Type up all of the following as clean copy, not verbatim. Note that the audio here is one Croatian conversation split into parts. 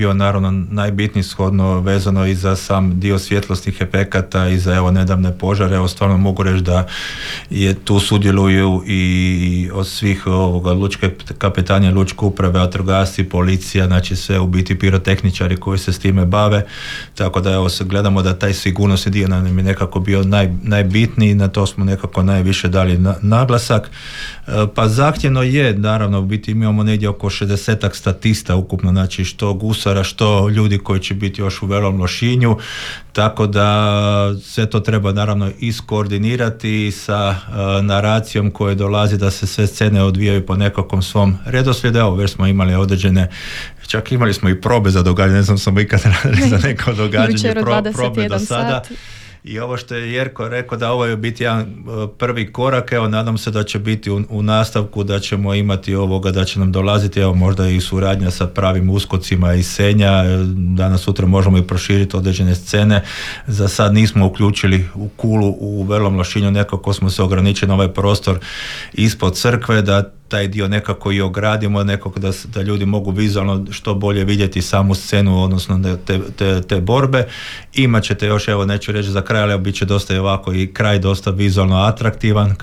bio naravno najbitniji shodno vezano i za sam dio svjetlosnih efekata i za nedavne požare. Stvarno mogu reći da tu sudjeluju i od svih lučke kapetanije, lučke uprave, vatrogasci, policija, znači sve u biti pirotehničari koji se s time bave, tako da gledamo da taj sigurnosni dio nam je nekako bio najbitniji, na to smo nekako najviše dali naglasak. Pa zahtjevno je, naravno, u biti mi imamo negdje oko 60 statista ukupno, znači što gusara, što ljudi koji će biti još u Velom Lošinju, tako da sve to treba naravno iskoordinirati sa naracijom koje dolazi da se sve scene odvijaju po nekakvom svom redoslijedu. Evo, već smo imali određene, čak imali smo i probe za događanje, ne znam sam ikad radili za neko događanje, probe do sada. I ovo što je Jerko rekao, da ovo je biti jedan prvi korak, evo nadam se da će biti u nastavku, da ćemo imati da će nam dolaziti možda i suradnja sa pravim uskocima iz Senja, danas sutra možemo i proširiti određene scene. Za sad nismo uključili u Kulu, u Velom Lošinju, nekako smo se ograničili na ovaj prostor ispod crkve, da taj dio nekako i ogradimo, nekako da ljudi mogu vizualno što bolje vidjeti samu scenu, odnosno te borbe. Imat ćete još, neću reći za kraj, ali bit će dosta ovako i kraj dosta vizualno atraktivan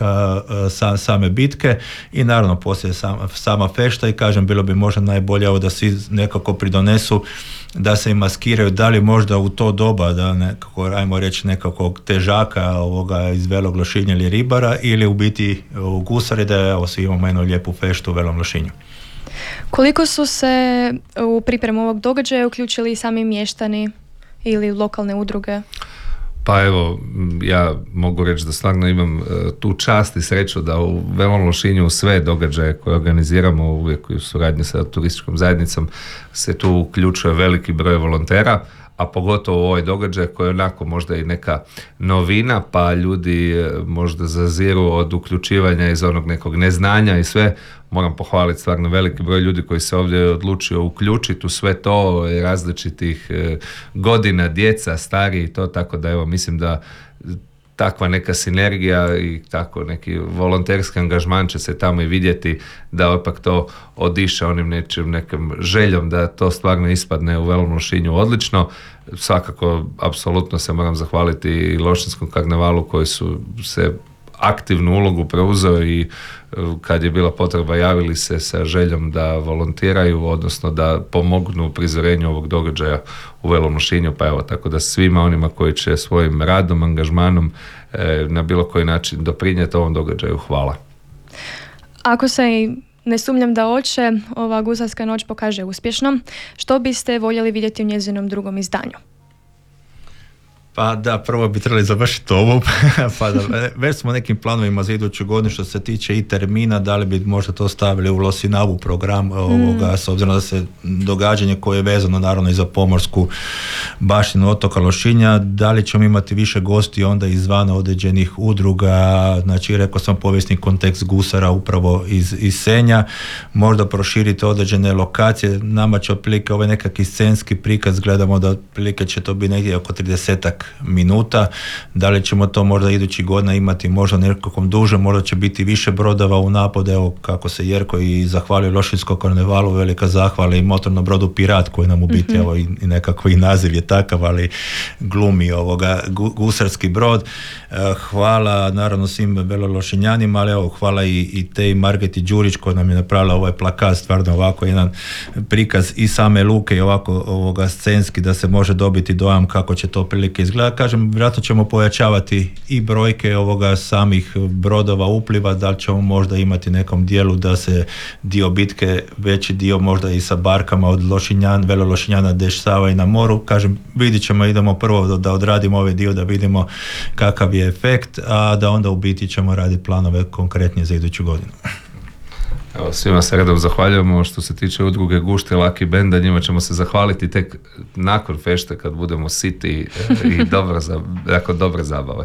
same bitke i naravno poslije sama fešta i kažem, bilo bi možda najbolje da svi nekako pridonesu da se i maskiraju, da li možda u to doba da nekako, ajmo reći, nekakvog težaka iz Velog Lošinja ili ribara, ili u biti u gusari, da svi imamo jednu lijepu feštu u Velom Lošinju. Koliko su se u pripremu ovog događaja uključili sami mještani ili lokalne udruge? Pa evo, ja mogu reći da stvarno imam tu čast i sreću da u Velom Lošinju sve događaje koje organiziramo uvijek u suradnji sa turističkom zajednicom se tu uključuje veliki broj volontera, a pogotovo u ovaj događaj koji je onako možda i neka novina, pa ljudi možda zaziru od uključivanja iz onog nekog neznanja i sve. Moram pohvaliti stvarno veliki broj ljudi koji se ovdje odlučio uključiti u sve to, različitih godina, djeca, stariji i to, tako da evo mislim da takva neka sinergija i tako neki volonterski angažman će se tamo i vidjeti, da ipak to odiše onim nekim željom da to stvarno ispadne u Velom Lošinju odlično. Svakako, apsolutno se moram zahvaliti i Lošinskom karnevalu koji su se aktivnu ulogu preuzeo i kad je bila potreba javili se sa željom da volontiraju, odnosno da pomognu u prizorenju ovog događaja u Velom Lošinju, pa evo, tako da svima onima koji će svojim radom, angažmanom na bilo koji način doprinijeti ovom događaju, hvala. Ako se ne sumnjam da hoće, ova gusarska noć pokaže uspješno, što biste voljeli vidjeti u njezinom drugom izdanju? Pa da, prvo bi trebali završiti ovo, pa da, već smo nekim planovima za iduću godinu što se tiče i termina, da li bi možda to stavili u Losinavu program s obzirom da se događanje koje je vezano naravno i za pomorsku baštinu otoka Lošinja, da li ćemo imati više gosti onda izvana određenih udruga, znači rekao sam povijesni kontekst gusara upravo iz Senja, možda proširiti određene lokacije, nama će otprilike ovaj nekakvi scenski prikaz, gledamo da otprilike će to biti negdje oko 30 minuta, da li ćemo to možda idući godina imati možda nekakvom duže, možda će biti više brodova u napadu, evo kako se Jerko i zahvalio Lošinskom karnevalu, velika zahvala i motornom brodu Pirat koji nam u biti evo i nekako i naziv je takav, ali glumi gusarski brod. Hvala naravno svim Velološinjanima, ali evo hvala i Teji Margeti Đurić koja nam je napravila ovaj plakat, stvarno ovako jedan prikaz i same luke i ovako scenski da se može dobiti dojam kako će to prilike izgleda. Kažem, vjerojatno ćemo pojačavati i brojke samih brodova upliva, da li ćemo možda imati nekom dijelu da se dio bitke, veći dio možda i sa barkama od Velološinjana dešava i na moru. Kažem, vidit ćemo, idemo prvo da odradimo ovaj dio, da vidimo kakav je efekt, a da onda u biti ćemo raditi planove konkretnije za iduću godinu. Evo, svima se redom zahvaljujemo. Što se tiče udruge Gušt i Laki Benda, njima ćemo se zahvaliti tek nakon fešte kad budemo siti i dobre zabave.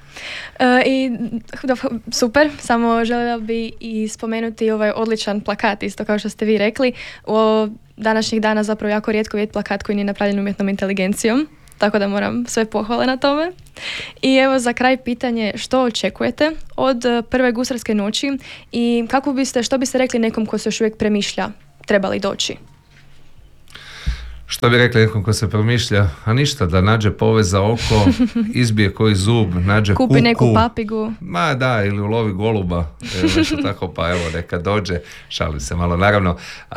Super, samo željela bi i spomenuti ovaj odličan plakat, isto kao što ste vi rekli. U današnjih dana zapravo jako rijetko vidjeti plakat koji nije napravljen umjetnom inteligencijom, tako da moram sve pohvale na tome. I evo za kraj pitanje, što očekujete od prve gusarske noći i što biste rekli nekom ko se još uvijek premišlja, treba li doći? Što bi rekli nekom ko se promišlja, a ništa, da nađe povez za oko, izbije koji zub, nađe Kupi kuku. neku papigu. Ma da, ili ulovi goluba, nešto tako, pa evo, neka dođe, šalim se malo, naravno.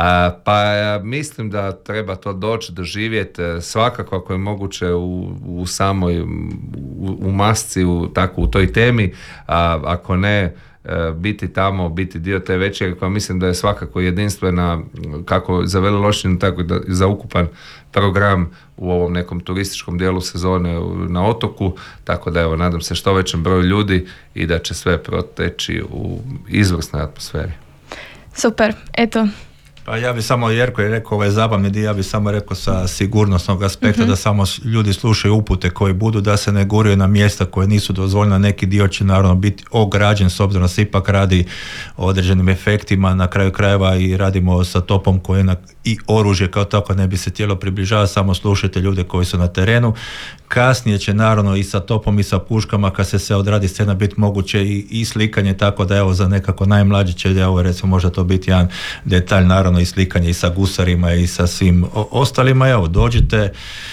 Mislim da treba to doći, doživjeti, svakako ako je moguće u samoj, u masci, u toj temi, ako ne, biti tamo, biti dio te večeri koja mislim da je svakako jedinstvena kako za Velu Lošinj, tako i za ukupan program u ovom nekom turističkom dijelu sezone na otoku, tako da evo, nadam se što većem broju ljudi i da će sve proteći u izvrsnoj atmosferi. Super, eto. Pa ja bi samo, Jerko je rekao ovaj zabavni dio, ja bi samo rekao sa sigurnosnog aspekta da samo ljudi slušaju upute koji budu, da se ne guraju na mjesta koje nisu dozvoljena. Neki dio će naravno biti ograđen s obzirom da se ipak radi o određenim efektima, na kraju krajeva i radimo sa topom koje i oružje kao tako ne bi se htjelo približavati, samo slušajte ljude koji su na terenu. Kasnije će naravno i sa topom i sa puškama kad se sve odradi scena biti moguće i slikanje, tako da evo za nekako najmlađi će evo recimo možda to biti jedan detalj, naravno i slikanje i sa gusarima i sa svim ostalima. Evo dođite,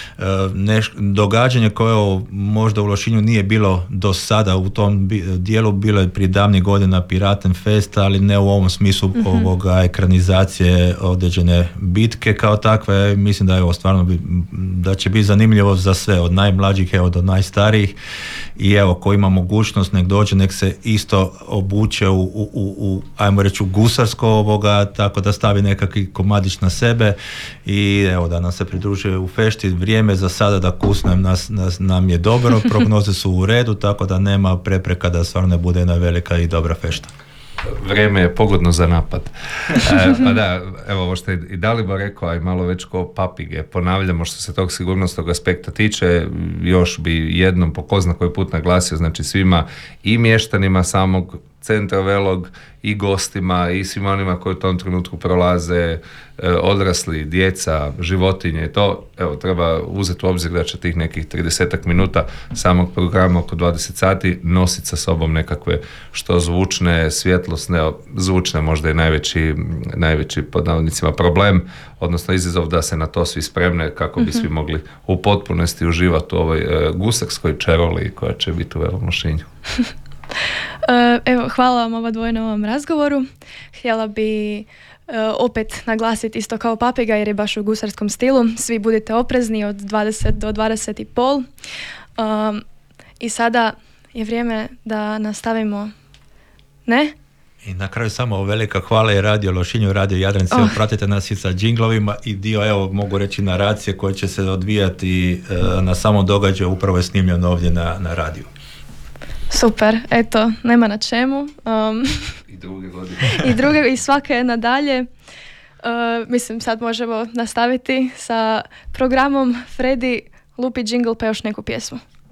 događanje koje možda u Lošinju nije bilo do sada u tom dijelu, bilo je prije davnih godina Piraten Fest, ali ne u ovom smislu ovoga ekranizacije određene bitke kao takve. Mislim da je stvarno da će biti zanimljivo za sve, od najmlađih do najstarijih, i evo ko ima mogućnost nek dođe, nek se isto obuče u ajmo reći u gusarsko tako da stavi nekakvi komadić na sebe i evo da nam se pridružuje u fešti. Vrijeme za sada da kusnem nam je dobro, prognoze su u redu, tako da nema prepreka da stvarno ne bude jedna velika i dobra fešta. Vrijeme je pogodno za napad. Pa da, evo ovo što je i Dalibor rekao, a i malo već ko papige, ponavljamo što se tog sigurnosnog aspekta tiče, još bi jednom po ko zna koji put naglasio, znači svima i mještanima samog centra Velog i gostima i svima onima koji u tom trenutku prolaze, odrasli, djeca, životinje, to evo treba uzeti u obzir da će tih nekih 30 minuta samog programa oko 20 sati nositi sa sobom nekakve što zvučne, svjetlosne, zvučne možda i najveći pod navodnicima problem, odnosno izazov da se na to svi spremne kako bi svi mogli u potpunosti uživati u ovoj gusarskoj čaroli koja će biti u Velom Lošinju. Evo, hvala vam oba dvoje na ovom razgovoru. Htjela bi opet naglasiti isto kao papiga jer je baš u gusarskom stilu. Svi budite oprezni od 20 do 20:30. I sada je vrijeme da nastavimo. Ne? I na kraju samo velika hvala je Radio Lošinju, Radio Jadranci. Pratite nas i sa džinglovima i dio, evo mogu reći, naracije koje će se odvijati na samom događaju, upravo je snimljeno ovdje na radiju. Super, eto, nema na čemu. I druge godine. I svake nadalje. Mislim, sad možemo nastaviti sa programom. Fredi, lupi džingl pa još neku pjesmu.